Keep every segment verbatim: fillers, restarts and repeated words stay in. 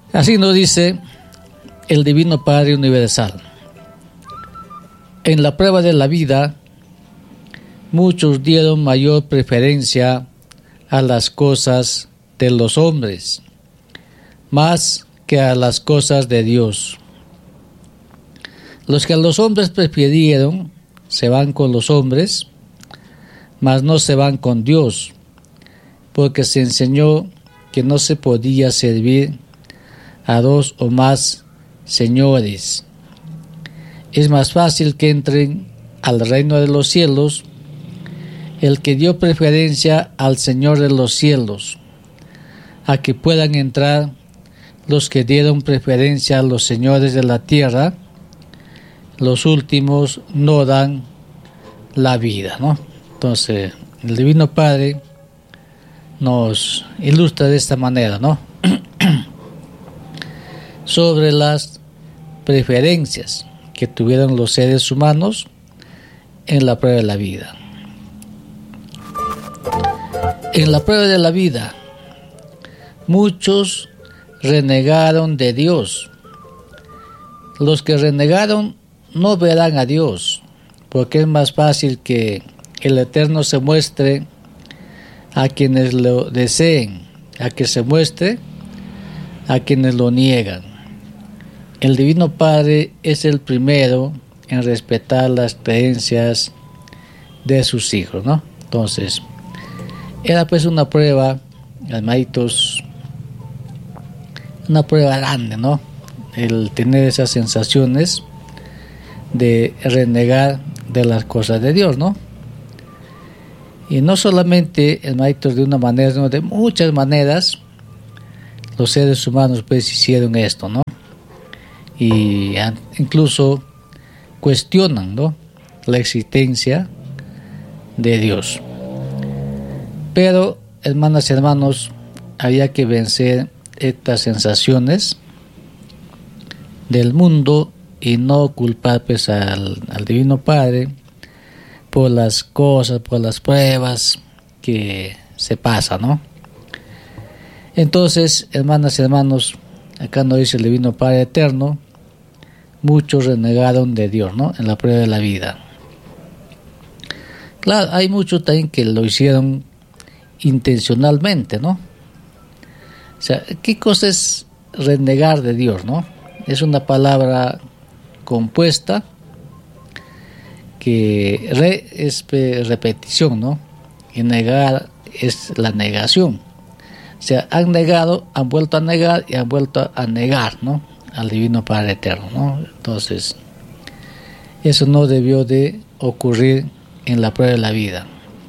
Así nos dice el Divino Padre Universal. En la prueba de la vida, muchos dieron mayor preferencia a las cosas de los hombres, más que a las cosas de Dios. Los que a los hombres prefirieron se van con los hombres, mas no se van con Dios, porque se enseñó que no se podía servir a dos o más señores. Es más fácil que entren al reino de los cielos el que dio preferencia al Señor de los cielos, a que puedan entrar los que dieron preferencia a los señores de la tierra. Los últimos no dan la vida, ¿no? Entonces, el Divino Padre nos ilustra de esta manera, ¿no? Sobre las preferencias que tuvieron los seres humanos en la prueba de la vida. En la prueba de la vida, muchos renegaron de Dios. Los que renegaron no verán a Dios, porque es más fácil que el Eterno se muestre a quienes lo deseen, a que se muestre a quienes lo niegan. El Divino Padre es el primero en respetar las creencias de sus hijos, ¿no? Entonces, era pues una prueba, hermanitos, una prueba grande, ¿no? El tener esas sensaciones de renegar de las cosas de Dios, ¿no? Y no solamente, hermanitos, de una manera, sino de muchas maneras, los seres humanos pues hicieron esto, ¿no? Y incluso cuestionan, ¿no?, la existencia de Dios. Pero, hermanas y hermanos, había que vencer estas sensaciones del mundo y no culpar pues al, al Divino Padre por las cosas, por las pruebas que se pasan, ¿no? Entonces, hermanas y hermanos, acá nos dice el Divino Padre Eterno, muchos renegaron de Dios, ¿no?, en la prueba de la vida. Claro, hay muchos también que lo hicieron intencionalmente, ¿no? O sea, ¿qué cosa es renegar de Dios, no? Es una palabra compuesta que re es repetición, ¿no? Y negar es la negación. O sea, han negado, han vuelto a negar y han vuelto a negar, ¿no?, al Divino Padre Eterno, ¿no? Entonces, eso no debió de ocurrir en la prueba de la vida.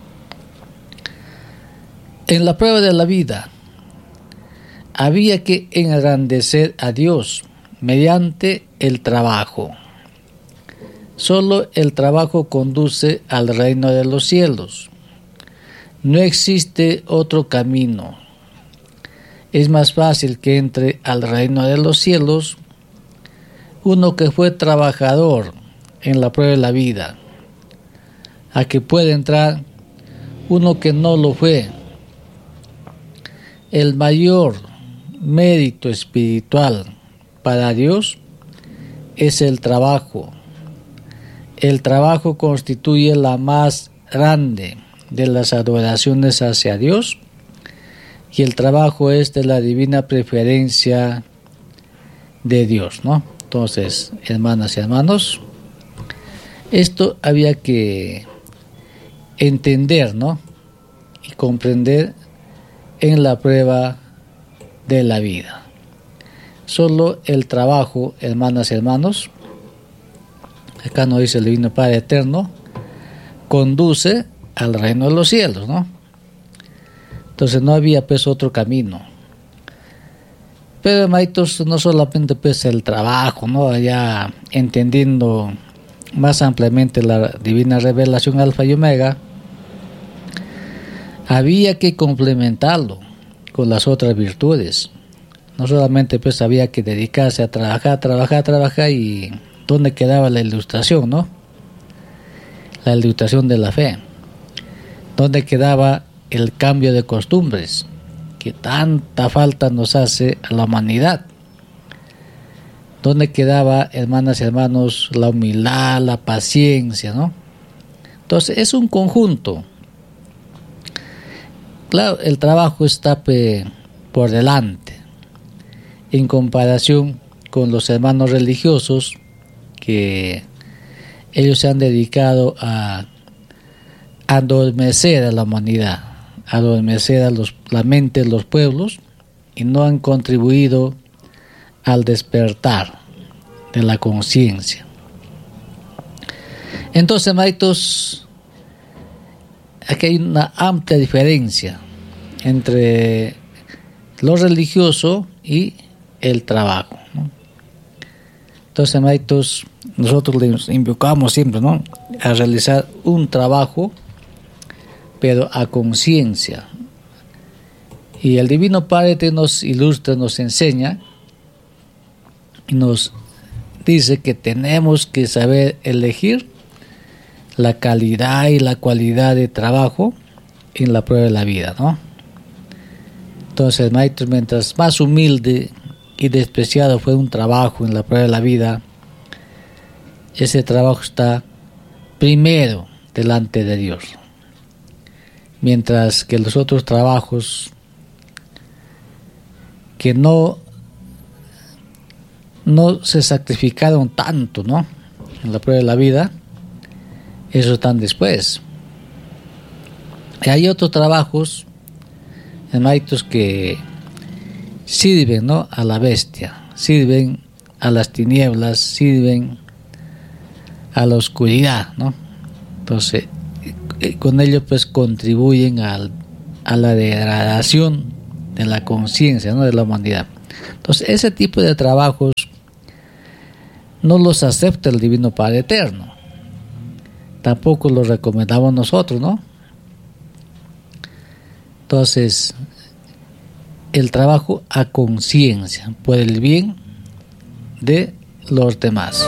En la prueba de la vida había que engrandecer a Dios mediante el trabajo. Solo el trabajo conduce al reino de los cielos. No existe otro camino. Es más fácil que entre al reino de los cielos uno que fue trabajador en la prueba de la vida, a que pueda entrar uno que no lo fue. El mayor mérito espiritual para Dios es el trabajo. El trabajo constituye la más grande de las adoraciones hacia Dios, y el trabajo es de la divina preferencia de Dios, ¿no? Entonces, hermanas y hermanos, esto había que entender, ¿no?, y comprender en la prueba de la vida. Solo el trabajo, hermanas y hermanos, acá nos dice el Divino Padre Eterno, conduce al reino de los cielos, ¿no? Entonces no había pues otro camino. Pero, hermanitos, no solamente pues el trabajo, ¿no?, ya entendiendo más ampliamente la divina revelación Alfa y Omega, había que complementarlo con las otras virtudes. No solamente pues había que dedicarse a trabajar, trabajar, trabajar, y ¿dónde quedaba la ilustración, no? La ilustración de la fe. ¿Dónde quedaba el cambio de costumbres que tanta falta nos hace a la humanidad? ¿Dónde quedaba, hermanas y hermanos, la humildad, la paciencia, ¿no? Entonces es un conjunto. Claro, el trabajo está pe, por delante en comparación con los hermanos religiosos, que ellos se han dedicado a adormecer a la humanidad, a adormecer a los, la mente de los pueblos, y no han contribuido al despertar de la conciencia. Entonces, hermanitos, aquí hay una amplia diferencia entre lo religioso y el trabajo, ¿no? Entonces, hermanitos, nosotros les invocamos siempre, ¿no?, a realizar un trabajo, pero a conciencia. Y el Divino Padre nos ilustra, nos enseña y nos dice que tenemos que saber elegir la calidad y la cualidad de trabajo en la prueba de la vida, ¿no? Entonces, maestros, mientras más humilde y despreciado fue un trabajo en la prueba de la vida, ese trabajo está primero delante de Dios. Mientras que los otros trabajos que no, no se sacrificaron tanto, ¿no?, en la prueba de la vida, esos están después. Y hay otros trabajos, hermanitos, que sirven, ¿no?, a la bestia, sirven a las tinieblas, sirven a la oscuridad, ¿no? Entonces, con ello pues contribuyen al, a la degradación de la conciencia, ¿no?, de la humanidad. Entonces, ese tipo de trabajos no los acepta el Divino Padre Eterno. Tampoco los recomendamos nosotros, ¿no? Entonces, el trabajo a conciencia por el bien de los demás.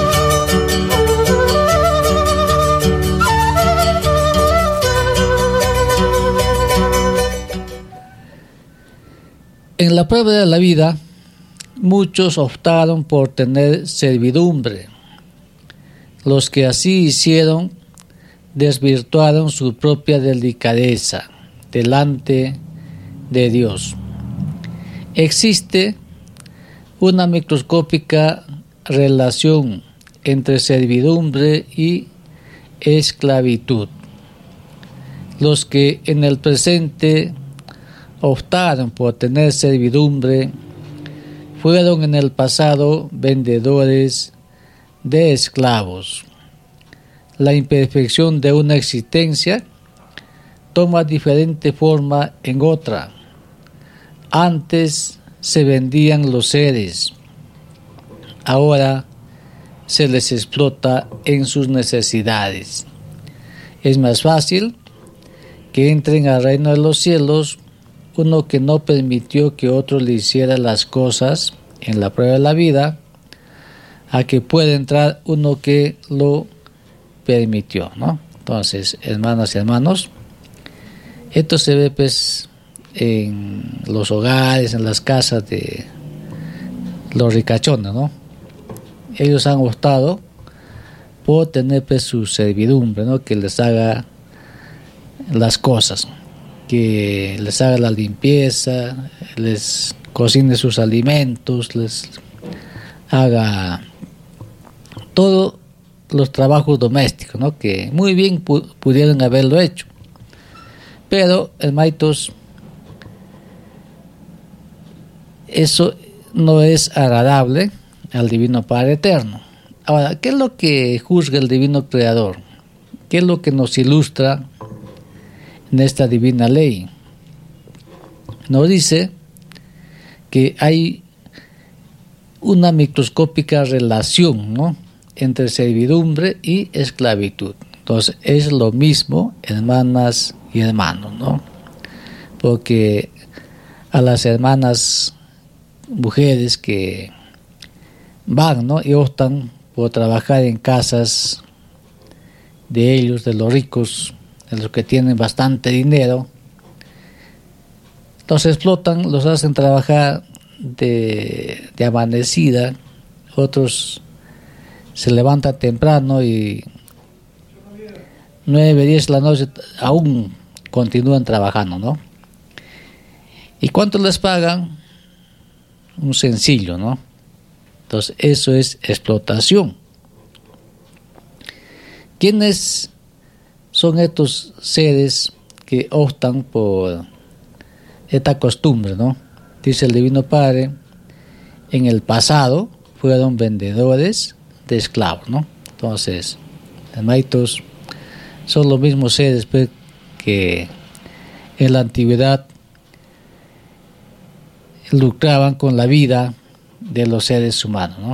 En la prueba de la vida, muchos optaron por tener servidumbre. Los que así hicieron desvirtuaron su propia delicadeza delante de Dios. Existe una microscópica relación entre servidumbre y esclavitud. Los que en el presente optaron por tener servidumbre fueron en el pasado vendedores de esclavos. La imperfección de una existencia toma diferente forma en otra. Antes se vendían los seres, ahora se les explota en sus necesidades. Es más fácil que entren al reino de los cielos uno que no permitió que otro le hiciera las cosas en la prueba de la vida, a que pueda entrar uno que lo permitió, ¿no? Entonces, hermanas y hermanos, esto se ve pues en los hogares, en las casas de los ricachones, ¿no? Ellos han optado por tener pues su servidumbre, ¿no?, que les haga las cosas, que les haga la limpieza, les cocine sus alimentos, les haga todos los trabajos domésticos, ¿no?, que muy bien pu- pudieron haberlo hecho. Pero, hermanitos, eso no es agradable al Divino Padre Eterno. Ahora, ¿qué es lo que juzga el Divino Creador? ¿Qué es lo que nos ilustra en esta divina ley? Nos dice que hay una microscópica relación, ¿no?, entre servidumbre y esclavitud. Entonces, es lo mismo, hermanas y hermanos, ¿no? Porque a las hermanas mujeres que van, ¿no?, y optan por trabajar en casas de ellos, de los ricos, de los que tienen bastante dinero, los explotan, los hacen trabajar de, de amanecida otros se levantan temprano y nueve, diez de la noche aún continúan trabajando, ¿no? ¿Y cuánto les pagan? Un sencillo, ¿no? Entonces, eso es explotación. ¿Quiénes son estos seres que optan por esta costumbre, ¿no? Dice el Divino Padre, en el pasado fueron vendedores de esclavos, ¿no? Entonces, hermanitos, son los mismos seres pues, que en la antigüedad lucraban con la vida de los seres humanos, ¿no?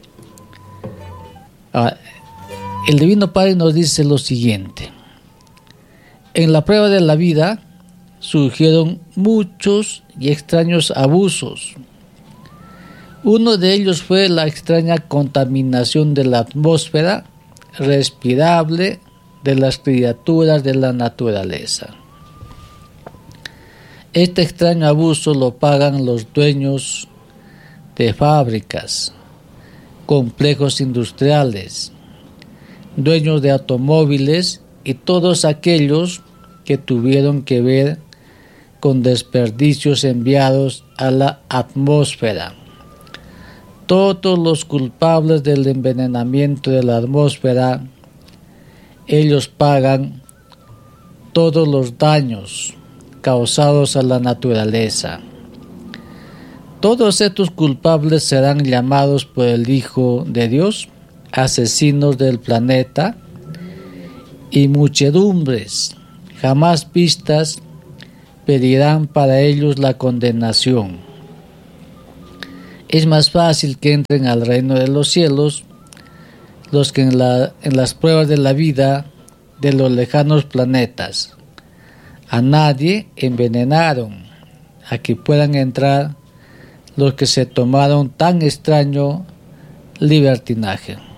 Ahora, el Divino Padre nos dice lo siguiente: en la prueba de la vida surgieron muchos y extraños abusos. Uno de ellos fue la extraña contaminación de la atmósfera respirable de las criaturas de la naturaleza. Este extraño abuso lo pagan los dueños de fábricas, complejos industriales, dueños de automóviles y todos aquellos que tuvieron que ver con desperdicios enviados a la atmósfera. Todos los culpables del envenenamiento de la atmósfera, ellos pagan todos los daños causados a la naturaleza. Todos estos culpables serán llamados por el Hijo de Dios asesinos del planeta, y muchedumbres jamás vistas pedirán para ellos la condenación. Es más fácil que entren al reino de los cielos los que en, la, en las pruebas de la vida de los lejanos planetas a nadie envenenaron, a que puedan entrar los que se tomaron tan extraño libertinaje.